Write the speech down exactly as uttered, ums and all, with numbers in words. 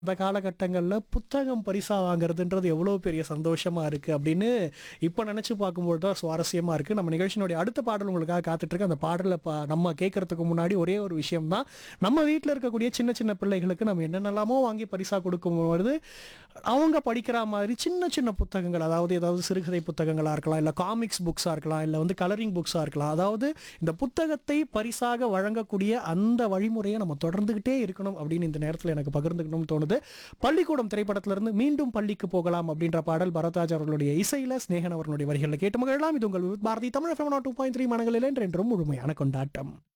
இந்த காலகட்டங்கள்ல புத்தகம் பரிசா வாங்குறதுன்றது எவ்வளோ பெரிய சந்தோஷமா இருக்கு அப்படின்னு இப்ப நினைச்சு பார்க்கும்போது தான் சுவாரஸ்யமா இருக்கு. நம்ம நிகழ்ச்சியினுடைய அடுத்த பாடல் உங்களுக்காக காத்துட்டு இருக்கு. அந்த பாடல ப நம்ம கேட்கறதுக்கு முன்னாடி ஒரே ஒரு விஷயம் தான். நம்ம வீட்ல இருக்கக்கூடிய சின்ன சின்ன பிள்ளைகளுக்கு நம்ம என்னென்னலாமோ வாங்கி பரிசா கொடுக்கும்பொழுது, அவங்க படிக்கிற மாதிரி சின்ன சின்ன புத்தகங்கள், அதாவது ஏதாவது சிறுகதை புத்தகங்களா இருக்கலாம், இல்ல காமிக்ஸ் புக்ஸா இருக்கலாம், இல்ல வந்து கலரிங் புக்ஸா இருக்கலாம். அதாவது இந்த புத்தகத்தை பரிசாக வழங்கக்கூடிய அந்த வழிமுறையை நம்ம தொடர்ந்துகிட்டே இருக்கணும் அப்படின்னு இந்த நேரத்தில் எனக்கு பகிர்ந்துக்கணும்னு தோணுது. பள்ளிக்கூடம் திரைப்படத்திலிருந்து மீண்டும் பள்ளிக்கு போகலாம் அப்படின்ற பாடல் பரத்ராஜ் அவர்களுடைய இசையில ஸ்நேகன் அவர்களுடைய வரிகளில் கேட்டு மகிழலாம். இது உங்கள் Bharathi Tamil FM two point three மனங்களில் என்றென்றும் முழுமையான கொண்டாட்டம்.